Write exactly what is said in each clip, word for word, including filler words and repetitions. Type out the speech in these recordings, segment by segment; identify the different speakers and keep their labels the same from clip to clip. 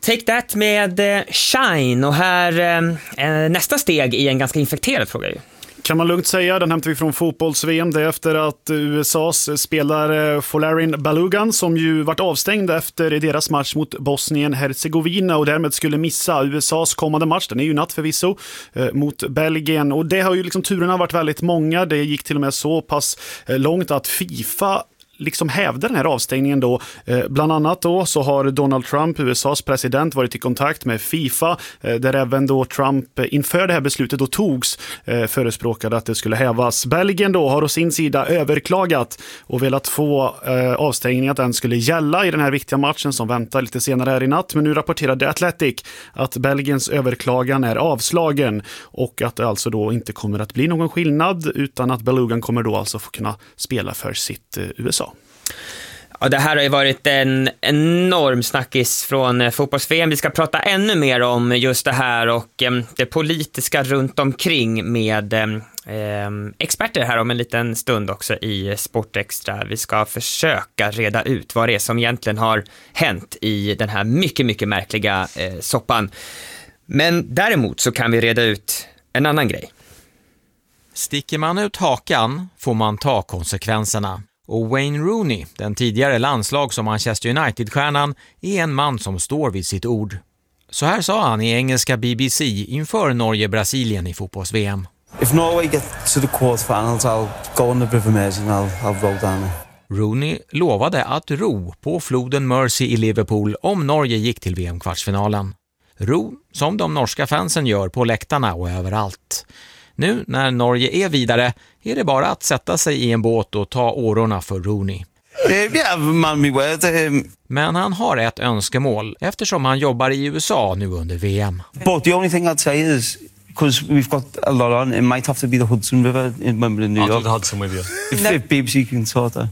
Speaker 1: Take That med Shine, och här eh, nästa steg i en ganska infekterad fråga ju.
Speaker 2: Kan man lugnt säga, den hämtar vi från fotbolls-V M. Det är efter att U S A's spelare Folarin Balogun, som ju varit avstängd efter deras match mot Bosnien-Herzegovina och därmed skulle missa U S A's kommande match. Den är ju natt förvisso eh, mot Belgien, och det har ju liksom, turerna varit väldigt många. Det gick till och med så pass eh, långt att FIFA liksom hävde den här avstängningen då. Eh, bland annat då så har Donald Trump, U S A's president, varit i kontakt med FIFA eh, där även då Trump eh, inför det här beslutet då togs eh, förespråkade att det skulle hävas. Belgien då har å sin sida överklagat och velat få eh, avstängningen att den skulle gälla i den här viktiga matchen som väntar lite senare här i natt. Men nu rapporterar The Athletic att Belgiens överklagan är avslagen och att det alltså då inte kommer att bli någon skillnad, utan att Balogun kommer då alltså få kunna spela för sitt eh, U S A.
Speaker 1: Ja, det här har ju varit en enorm snackis från fotbolls-V M. Vi ska prata ännu mer om just det här och eh, det politiska runt omkring med eh, experter här om en liten stund också i Sportextra. Vi ska försöka reda ut vad det är som egentligen har hänt i den här mycket, mycket märkliga eh, soppan. Men däremot så kan vi reda ut en annan grej.
Speaker 3: Sticker man ut hakan får man ta konsekvenserna. Och Wayne Rooney, den tidigare landslags- och Manchester United-stjärnan, är en man som står vid sitt ord. Så här sa han i engelska B B C inför Norge-Brasilien i fotbolls-V M.
Speaker 4: If Norway get to the quarterfinals, I'll go on the River Mersey and I'll, I'll roll down.
Speaker 3: Rooney lovade att ro på floden Mersey i Liverpool om Norge gick till V M-kvartsfinalen. Ro som de norska fansen gör på läktarna och överallt. Nu när Norge är vidare är det bara att sätta sig i en båt och ta årorna för Rooney. Men han har ett önskemål eftersom han jobbar i U S A nu under V M.
Speaker 4: But the only thing I'd say is, because we've got a lot on, it might have to be the Hudson River in New York.
Speaker 5: I'll do the Hudson with you.
Speaker 4: If, if B B C can sort that.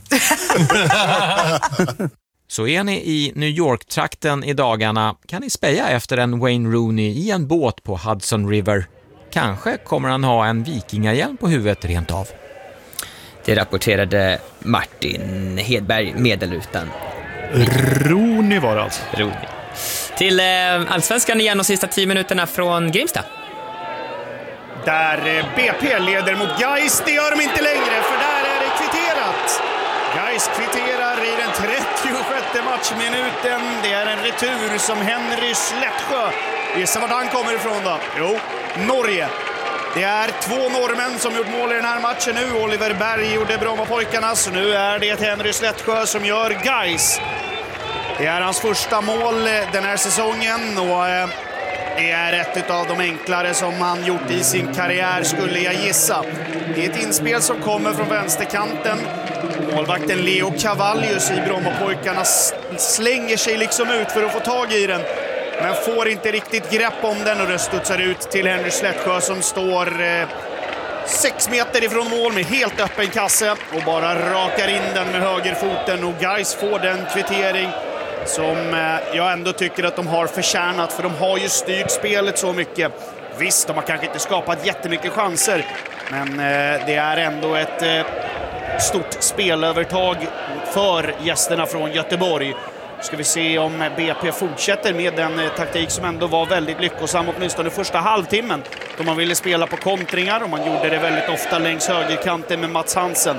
Speaker 3: Så är ni i New York-trakten i dagarna kan ni speja efter en Wayne Rooney i en båt på Hudson River. Kanske kommer han ha en vikingahjälm på huvudet rent av.
Speaker 1: Det rapporterade Martin Hedberg, Medelutan.
Speaker 2: Rooney var det alltså.
Speaker 1: Rooney. Till eh, Allsvenskan igen och sista tio minuterna från Grimsta.
Speaker 2: Där B P leder mot Gais, det gör de inte längre för där är det kvitterat. Gais kvitterar i den trettiosjätte matchminuten. Det är en retur som Henry Slättsjö. Gissa vart han kommer ifrån då? Jo, Norge. Det är två norrmän som gjort mål i den här matchen nu. Oliver Berg gjorde Brommapojkarna, så nu är det Henry Slättsjö som gör Gais. Det är hans första mål den här säsongen och det är ett av de enklare som han gjort i sin karriär, skulle jag gissa. Det är ett inspel som kommer från vänsterkanten. Målvakten Leo Cavallius i Brommapojkarna slänger sig liksom ut för att få tag i den, men får inte riktigt grepp om den och det studsar ut till Henry Slättsjö som står eh, sex meter ifrån mål med helt öppen kasse och bara rakar in den med högerfoten, och Gais får den kvittering som eh, jag ändå tycker att de har förtjänat, för de har ju styrt spelet så mycket. Visst, de har kanske inte skapat jättemycket chanser, men eh, det är ändå ett eh, stort spelövertag för gästerna från Göteborg. Ska vi se om B P fortsätter med den taktik som ändå var väldigt lyckosam åtminstone första halvtimmen, då man ville spela på kontringar och man gjorde det väldigt ofta längs högerkanten med Mats Hansen.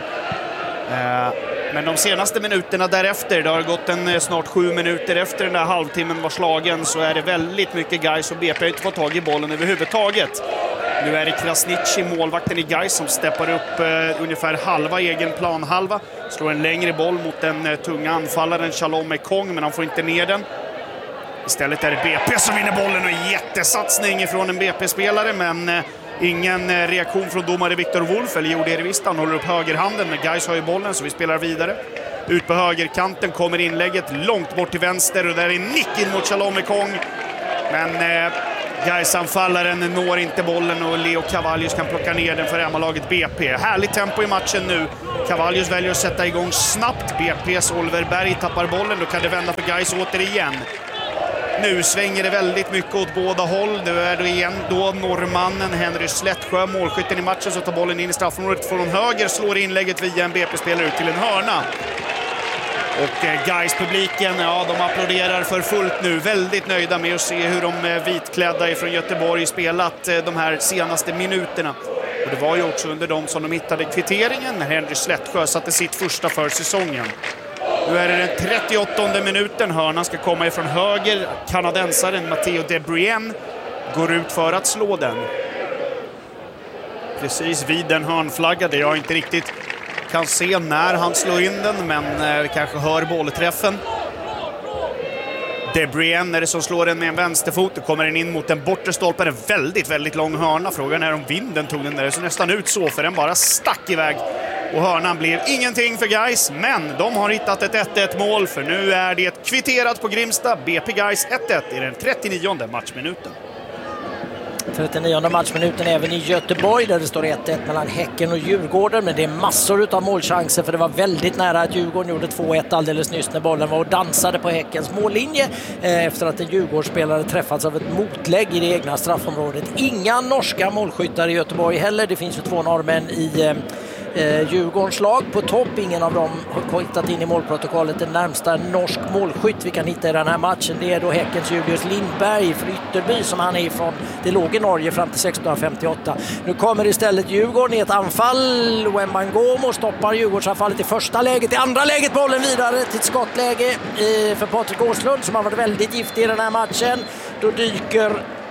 Speaker 2: Men de senaste minuterna därefter, det har gått en snart sju minuter efter den där halvtimmen var slagen, så är det väldigt mycket Gais och B P har inte fått tag i bollen överhuvudtaget. Nu är det Krasniqi, målvakten i Gais, som steppar upp eh, ungefär halva egen planhalva. Slår en längre boll mot den eh, tunga anfallaren Shalom Ekong, men han får inte ner den. Istället är det B P som vinner bollen och en jättesatsning från en B P-spelare, men eh, ingen eh, reaktion från domare Viktor Wolf, eller gjorde det visst, han håller upp högerhanden, men Gais har ju bollen så vi spelar vidare. Ut på högerkanten kommer inlägget långt bort till vänster och där är nick in mot Shalom Ekong, men... Eh, Gais-anfallaren når inte bollen och Leo Cavallius kan plocka ner den för hemmalaget B P. Härligt tempo i matchen nu. Cavallius väljer att sätta igång snabbt. B P:s Oliver Berg tappar bollen, då kan det vända för Gais återigen. Nu svänger det väldigt mycket åt båda håll. Nu är det igen då norrmannen Henry Slättsjö, målskytten i matchen, som tar bollen in i straffområdet från höger, slår inlägget via en B P-spelare ut till en hörna. Och Gais-publiken, ja, de applåderar för fullt nu. Väldigt nöjda med att se hur de vitklädda ifrån Göteborg spelat de här senaste minuterna. Och det var ju också under dem som de hittade kvitteringen när Henry Slättsjö satte sitt första för säsongen. Nu är det den trettioåttonde minuten. Hörnan ska komma ifrån höger. Kanadensaren Matteo De Bruyne går ut för att slå den. Precis vid den hörnflagga där jag inte riktigt kan se när han slår in den, men eh, kanske hör bollträffen. De Bruyne är det som slår den med en vänsterfot. Då kommer den in mot den bortre stolpen. En väldigt, väldigt lång hörna. Frågan är om vinden tog den där. Så nästan ut så, för den bara stack iväg. Och hörnan blev ingenting för Gais, men de har hittat ett ett ett mål, för nu är det kvitterat på Grimsta. B P Gais ett ett i den trettionionde matchminuten.
Speaker 5: trettionionde matchminuten även i Göteborg där det står ett ett mellan Häcken och Djurgården, men det är massor av målchanser, för det var väldigt nära att Djurgården gjorde två ett alldeles nyss när bollen var och dansade på Häckens mållinje eh, efter att en Djurgårdsspelare träffats av ett motlägg i det egna straffområdet. Inga norska målskyttar i Göteborg heller. Det finns ju två norrmän i eh, Eh, Djurgårdens lag på topp. Ingen av dem har hittat in i målprotokollet. Den närmsta norsk målskytt vi kan hitta i den här matchen, det är då Häckens Julius Lindberg för Ytterby, som han är ifrån. Det låg i Norge fram till sextonhundrafemtioåtta. Nu kommer istället Djurgården i ett anfall. Wembangomo stoppar Djurgårdsanfallet i första läget. I andra läget bollen vidare till ett skottläge eh, för Patrik Åslund, som har varit väldigt giftig i den här matchen. Då dyker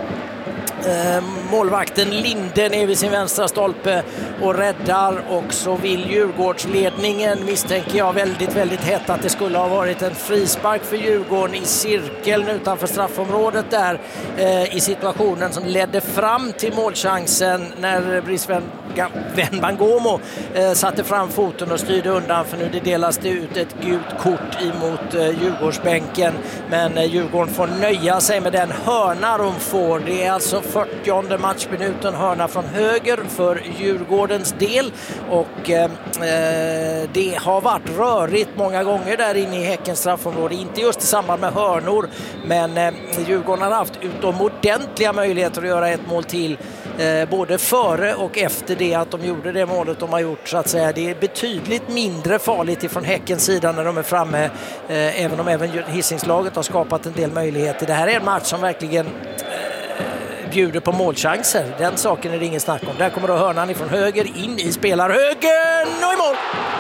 Speaker 5: Eh, målvakten Linde ner vid sin vänstra stolpe och räddar, och så vill Djurgårdsledningen, misstänker jag väldigt väldigt hett, att det skulle ha varit en frispark för Djurgården i cirkeln utanför straffområdet där eh, i situationen som ledde fram till målchansen när Brisbane Wembangomo eh, satte fram foten och styrde undan, för nu det delas det ut ett gult kort emot eh, Djurgårdsbänken, men eh, Djurgården får nöja sig med den hörna de får. Det är alltså fyrtionde matchminuten, hörna från höger för Djurgårdens del, och eh, det har varit rörigt många gånger där inne i Häckens straffområde, inte just i samband med hörnor, men eh, Djurgården har haft utomordentliga möjligheter att göra ett mål till eh, både före och efter det att de gjorde det målet de har gjort, så att säga. Det är betydligt mindre farligt ifrån Häckens sida när de är framme, eh, även om även Hisingslaget har skapat en del möjligheter. Det här är en match som verkligen bjuder på målchanser. Den saken är det ingen snack om. Där kommer då hörnan ifrån höger in i spelarhögen och i mål!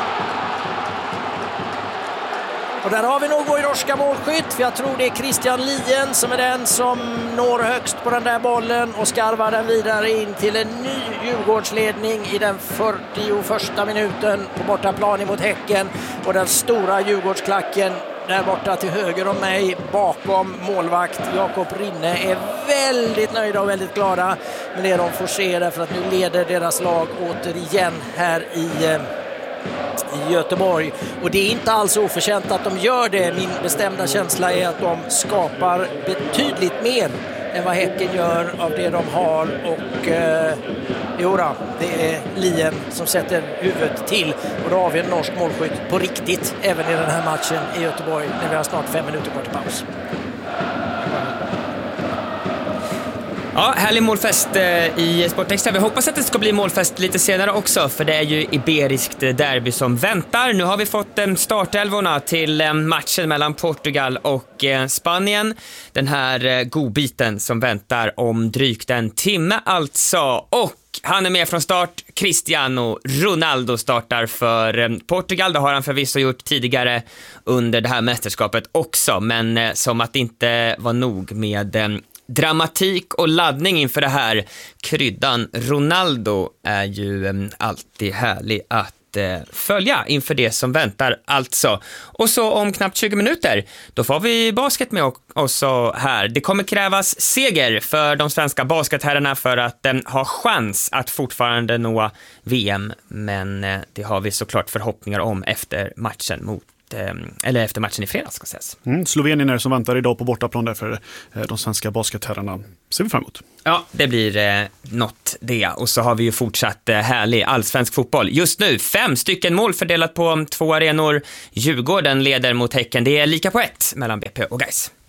Speaker 5: Och där har vi nog vår norska målskytt, för jag tror det är Christian Lien som är den som når högst på den där bollen och skarvar den vidare in till en ny Djurgårdsledning i den fyrtioförsta minuten på bortaplan emot Häcken, och den stora Djurgårdsklacken där borta till höger om mig, bakom målvakt Jakob Rinne, är väldigt nöjda och väldigt glada med det de får se, därför att nu leder deras lag återigen här i, i Göteborg. Och det är inte alls oförtjänt att de gör det. Min bestämda känsla är att de skapar betydligt mer än vad Häcken gör av det de har, och eh, jodå, det är Lien som sätter huvudet till, och då har vi en norsk målskytt på riktigt även i den här matchen i Göteborg när vi har snart fem minuter kvar till paus.
Speaker 1: Ja, härlig målfest i Sportextra. Vi hoppas att det ska bli målfest lite senare också, för det är ju iberiskt derby som väntar. Nu har vi fått startelvorna till matchen mellan Portugal och Spanien. Den här godbiten som väntar om drygt en timme alltså. Och han är med från start. Cristiano Ronaldo startar för Portugal. Det har han förvisso gjort tidigare under det här mästerskapet också, men som att det inte var nog med dramatik och laddning inför det här. Kryddan Ronaldo är ju eh, alltid härlig att eh, följa inför det som väntar alltså. Och så om knappt tjugo minuter, då får vi basket med oss här. Det kommer krävas seger för de svenska basketherrarna för att eh, ha chans att fortfarande nå V M, men eh, det har vi såklart förhoppningar om efter matchen mot eller efter matchen i fredags ska sägas.
Speaker 2: Mm, Slovenien är som väntar idag på bortaplan där för eh, de svenska basketherrarna. Ser vi fram emot.
Speaker 1: Ja, det blir eh, något det. Och så har vi ju fortsatt eh, härlig allsvensk fotboll. Just nu fem stycken mål fördelat på två arenor. Djurgården leder mot Häcken. Det är lika på ett mellan B P och Gais.